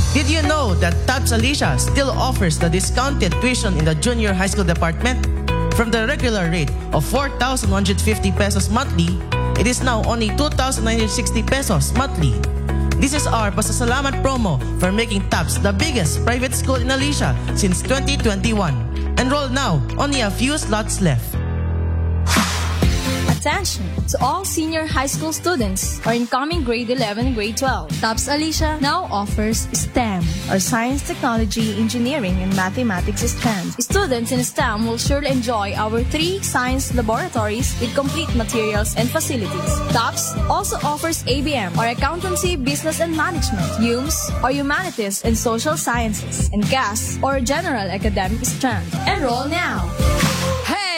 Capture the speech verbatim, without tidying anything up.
Did you know that TAPS Alicia still offers the discounted tuition in the junior high school department? From the regular rate of four thousand one hundred fifty pesos monthly, it is now only two thousand nine hundred sixty pesos monthly. This is our pasasalamat promo for making TAPS the biggest private school in Alicia since twenty twenty-one. Enroll now, only a few slots left. Attention to all senior high school students or incoming grade eleven and grade twelve. TAPS Alicia now offers STEM or Science, Technology, Engineering, and Mathematics strands. Students in STEM will surely enjoy our three science laboratories with complete materials and facilities. TAPS also offers A B M or Accountancy, Business and Management, U M S or Humanities and Social Sciences, and G A S or General Academic strand. Enroll now!